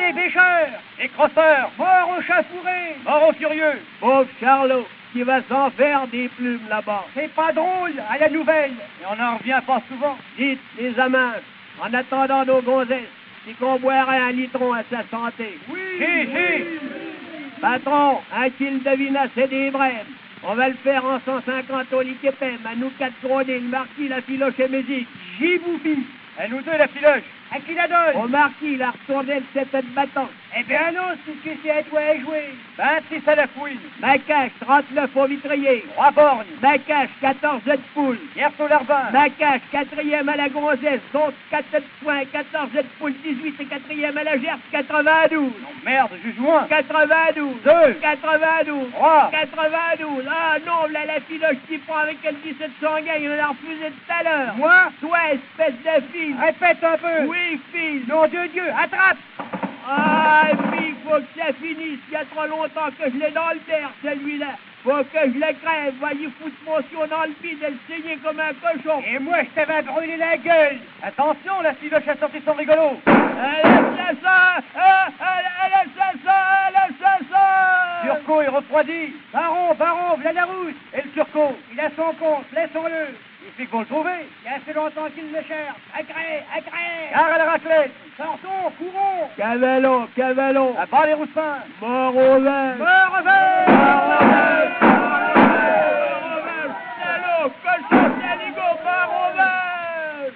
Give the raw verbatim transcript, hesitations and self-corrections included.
les bêcheurs, les crosseurs, mort aux chats fourrés, mort aux furieux. Pauvre Charlot, qui va s'en faire des plumes là-bas. C'est pas drôle à la nouvelle, et on n'en revient pas souvent. Dites, les amants, en attendant nos gonzesses, si qu'on boirait un litron à sa santé. Oui, si, si. Patron, un kil de vin c'est des brèves. On va le faire en cent cinquante au liquépem, à nous quatre grenés, le marquis, la filoche et musique. J'y vous fie. À nous deux, la filoche. À qui la donne? Au marquis, il a retourné le sept de bâton. Eh bien non, c'est que c'est à toi à jouer. vingt-six à la fouine. Macache, trente-neuf au vitrier. Trois borgnes. Macache, quatorze de poule. Hier sur l'arbin. Macache, quatrième à la grossesse, donc quatre de poing, quatorze de poule, dix-huit et quatrième à la gerce, quatre-vingt-douze. Non, merde, je joue un. quatre-vingt-douze. Deux. quatre-vingt-douze. Trois. quatre-vingt-douze. Ah non, là, la filoche qui prend avec elle dix-sept sanguin, il en a refusé tout à l'heure. Moi? Toi, espèce de fille. Répète un peu. Oui, fille. Nom de Dieu, attrape. Ah, et puis, il faut que ça finisse. Il y a trop longtemps que je l'ai dans le terre, celui-là. Faut que je le crève. Va y foutre mon sion dans le bide et le saigner comme un cochon. Et moi, je t'avais brûlé la gueule. Attention, la filoche a sorti son rigolo. Laisse ça, laisse ça, laisse ça. Turco est refroidi. Baron, baron, v'là la rousse. Et le Turco, il a son compte, laissons-le. Il fait qu'on le trouve. Il y a assez longtemps qu'il le cherche. Accré, accré. Car à la raclette. Sortons, courons. Cavallon, cavallon. À part les roussins. Mort au vin. Mort au vin.